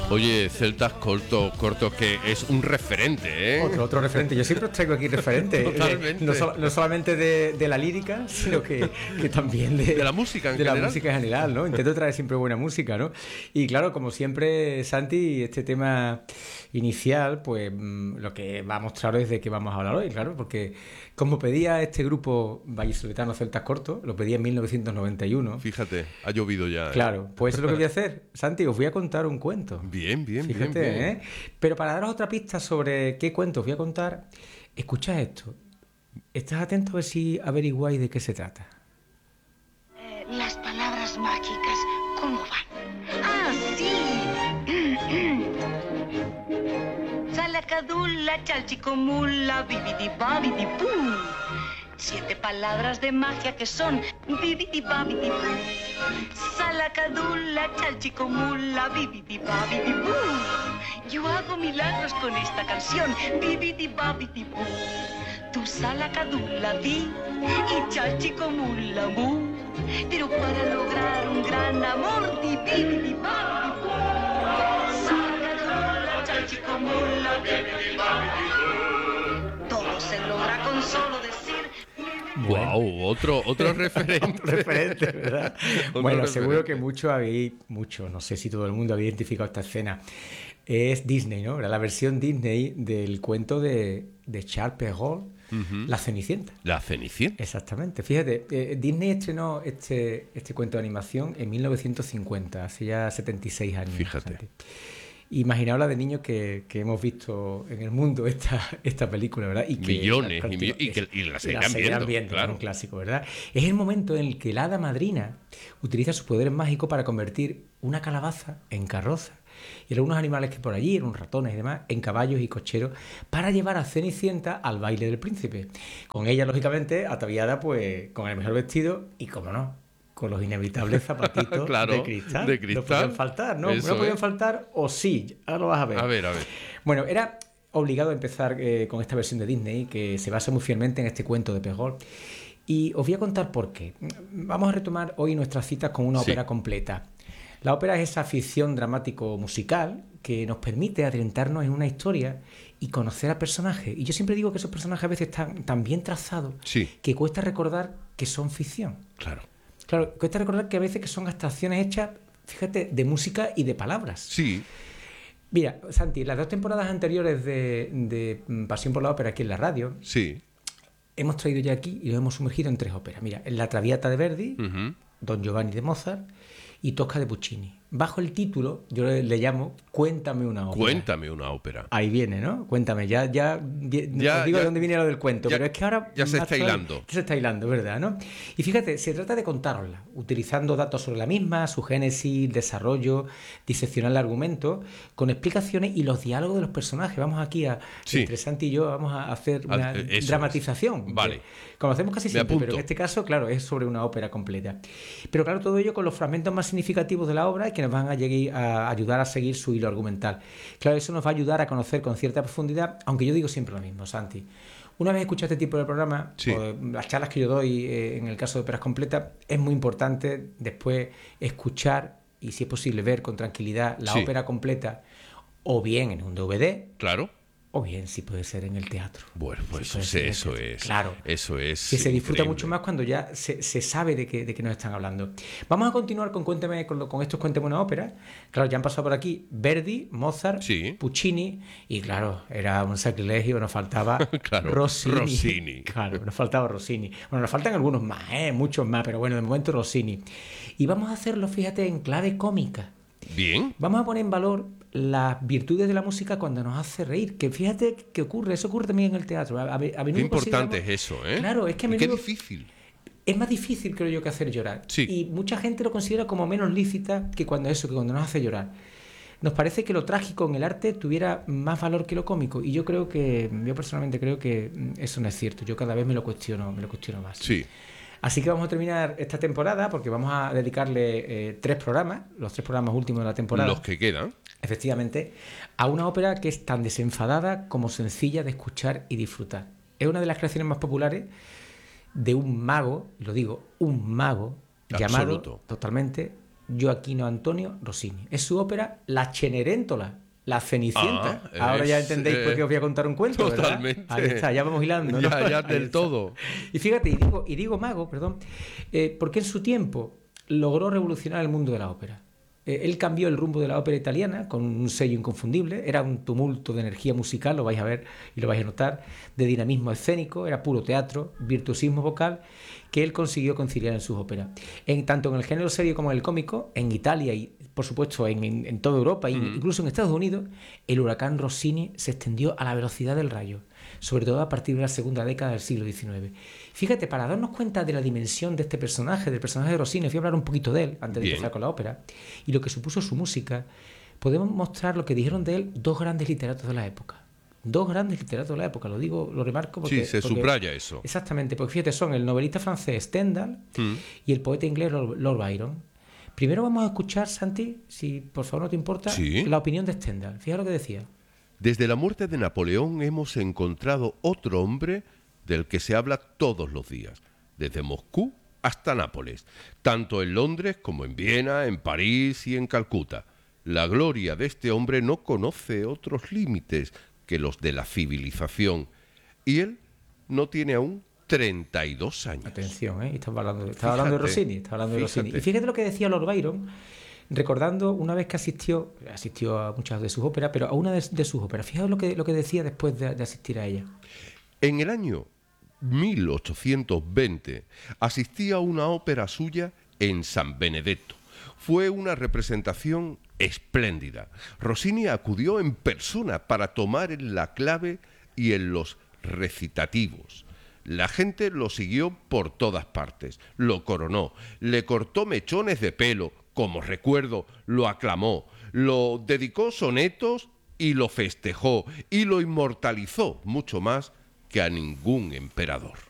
Oye, Celtas Cortos, que es un referente, ¿eh? Otro referente. Yo siempre os traigo aquí referentes. Totalmente. No solamente de la lírica, sino que también de la música en de general. La música en general, ¿no? Intento traer siempre buena música, ¿no? Y claro, como siempre, Santi, este tema inicial, pues lo que va a mostraros es de qué vamos a hablar hoy, claro, porque como pedía este grupo vallisoletano Celtas Cortos, lo pedía en 1991. Fíjate, ha llovido ya. Claro, pues eso es lo que voy a hacer. Santi, os voy a contar un cuento. Bien. Fíjate, ¿eh? Pero para daros otra pista sobre qué cuento os voy a contar, escucha esto. ¿Estás atento a ver si averiguáis de qué se trata? Las palabras mágicas, ¿cómo van? ¡Ah, sí! Salacadula, chalchicomula, bibidi-babidi-bú. 7 palabras de magia que son bibidi-babidi-bú. Salacadula, chalchicomula, bibidi-babidi-bú. Yo hago milagros con esta canción, bibidi-babidi-bú. Tu salacadula di y chalchicomula mu. Pero para lograr un gran amor, di bibidi-babidi-bú. Salacadula, chalchicomula, bibidi-babidi-bú. Todo se logra con solo decir. Wow, otro referente. Referente, ¿verdad? Otro Bueno, referente. seguro que mucho, no sé si todo el mundo había identificado esta escena. Es Disney, ¿no? Era la versión Disney del cuento de Charles Perrault, La Cenicienta. La Cenicienta. Exactamente. Fíjate, Disney estrenó este cuento de animación en 1950, hace ya 76 años. Fíjate. Santi. Imaginaos la de niños que hemos visto en el mundo esta película, ¿verdad? Y que Millones y la seguirán viendo, claro. Es un clásico, ¿verdad? Es el momento en el que la hada madrina utiliza sus poderes mágicos para convertir una calabaza en carroza y algunos animales que por allí, eran ratones y demás, en caballos y cocheros, para llevar a Cenicienta al baile del príncipe. Con ella, lógicamente, ataviada pues con el mejor vestido y, como no, con los inevitables zapatitos Claro, de cristal. de cristal. No podían faltar, ¿no? Eso No podían es. faltar, o sí, ahora lo vas a ver. A ver. Bueno, era obligado a empezar con esta versión de Disney, que se basa muy fielmente en este cuento de Perrault. Y os voy a contar por qué. Vamos a retomar hoy nuestras citas con una ópera completa. La ópera es esa ficción dramático-musical que nos permite adentrarnos en una historia y conocer a personajes. Y yo siempre digo que esos personajes a veces están tan bien trazados que cuesta recordar que son ficción. Claro, cuesta recordar que a veces que son abstracciones hechas, fíjate, de música y de palabras. Sí. Mira, Santi, las 2 temporadas anteriores de Pasión por la Ópera aquí en la radio, Sí. hemos traído ya aquí y nos hemos sumergido en 3 óperas. Mira, en La Traviata de Verdi, Ujú. Don Giovanni de Mozart y Tosca de Puccini. Bajo el título, yo le llamo Cuéntame una ópera. Cuéntame una ópera. Ahí viene, ¿no? Cuéntame, ya os digo de dónde viene lo del cuento, pero es que ahora... Ya se está hilando. Se está hilando, ¿verdad? ¿No? Y fíjate, se trata de contárosla, utilizando datos sobre la misma, su génesis, desarrollo, diseccionar el argumento, con explicaciones y los diálogos de los personajes. Vamos aquí entre Santi y yo, vamos a hacer una dramatización. Vale. Como hacemos casi siempre, pero en apunto. este caso, claro, es sobre una ópera completa. Pero claro, todo ello con los fragmentos más significativos de la obra que nos van a ayudar a seguir su hilo argumental. Claro, eso nos va a ayudar a conocer con cierta profundidad, aunque yo digo siempre lo mismo, Santi. Una vez escuchado este tipo de programa, o las charlas que yo doy en el caso de óperas completas, es muy importante después escuchar y, si es posible, ver con tranquilidad la ópera completa, o bien en un DVD. Claro. O bien, si puede ser en el teatro. Bueno, pues Sí, eso es. Claro. Eso es. Que se disfruta increíble. mucho más cuando ya se sabe de qué nos están hablando. Vamos a continuar con estos Cuéntame una ópera. Claro, ya han pasado por aquí Verdi, Mozart, Puccini, y claro, era un sacrilegio, nos faltaba Claro, Rossini. Claro, nos faltaba Rossini. Bueno, nos faltan algunos más, muchos más, pero bueno, de momento Rossini. Y vamos a hacerlo, fíjate, en clave cómica. Bien. Vamos a poner en valor las virtudes de la música cuando nos hace reír. Que fíjate que ocurre, eso ocurre también en el teatro. Qué importante es eso, ¿eh? Claro, es que a Qué menudo difícil. es más difícil, creo yo, que hacer llorar. Sí. Y mucha gente lo considera como menos lícita que cuando nos hace llorar. Nos parece que lo trágico en el arte tuviera más valor que lo cómico. Y yo personalmente creo que eso no es cierto. Yo cada vez me lo cuestiono más. Sí. Así que vamos a terminar esta temporada porque vamos a dedicarle 3 programas, los 3 programas últimos de la temporada. Los que quedan. Efectivamente, a una ópera que es tan desenfadada como sencilla de escuchar y disfrutar. Es una de las creaciones más populares de un mago, lo digo, un mago, llamado totalmente Gioachino Antonio Rossini. Es su ópera La Cenerentola, la Cenicienta. Ahora ya entendéis por qué os voy a contar un cuento, Totalmente. ¿verdad? Ahí está, ya vamos hilando, ¿no? Ya Ahí del está. todo. Y fíjate, y digo mago, perdón, porque en su tiempo logró revolucionar el mundo de la ópera. Él cambió el rumbo de la ópera italiana con un sello inconfundible, era un tumulto de energía musical, lo vais a ver y lo vais a notar, de dinamismo escénico, era puro teatro, virtuosismo vocal, que él consiguió conciliar en sus óperas. Tanto en el género serio como en el cómico, en Italia y por supuesto en toda Europa, incluso en Estados Unidos, el huracán Rossini se extendió a la velocidad del rayo, sobre todo a partir de la segunda década del siglo XIX. Fíjate, para darnos cuenta de la dimensión de este personaje, del personaje de Rossini, voy a hablar un poquito de él antes de empezar con la ópera, y lo que supuso su música. Podemos mostrar lo que dijeron de él dos grandes literatos de la época. Dos grandes literatos de la época, lo digo, lo remarco porque... Sí, se subraya eso. Exactamente, porque fíjate, son el novelista francés Stendhal y el poeta inglés Lord Byron. Primero vamos a escuchar, Santi, si por favor no te importa, la opinión de Stendhal. Fíjate lo que decía. Desde la muerte de Napoleón hemos encontrado otro hombre del que se habla todos los días, desde Moscú hasta Nápoles, tanto en Londres como en Viena, en París y en Calcuta. La gloria de este hombre no conoce otros límites que los de la civilización, y él no tiene aún 32 años. Atención, estaba hablando de Rossini, Y fíjate lo que decía Lord Byron, recordando una vez que asistió a muchas de sus óperas, pero a una de sus óperas. Fíjate lo que decía después de asistir a ella. En el año 1820 asistí a una ópera suya en San Benedetto. Fue una representación espléndida. Rossini acudió en persona para tomar en la clave y en los recitativos. La gente lo siguió por todas partes, lo coronó, le cortó mechones de pelo, como recuerdo, lo aclamó, lo dedicó sonetos y lo festejó y lo inmortalizó mucho más que a ningún emperador.